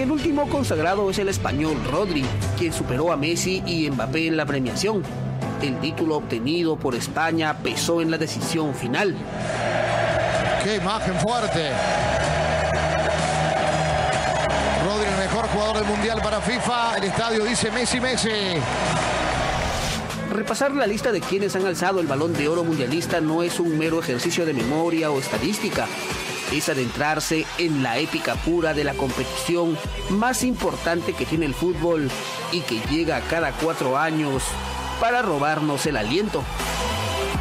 El último consagrado es el español Rodri, quien superó a Messi y Mbappé en la premiación. El título obtenido por España pesó en la decisión final. ¡Qué imagen fuerte! Rodri, el mejor jugador del Mundial para FIFA. El estadio dice Messi, Messi. Repasar la lista de quienes han alzado el Balón de Oro mundialista no es un mero ejercicio de memoria o estadística. Es adentrarse en la épica pura de la competición más importante que tiene el fútbol y que llega cada 4 años para robarnos el aliento.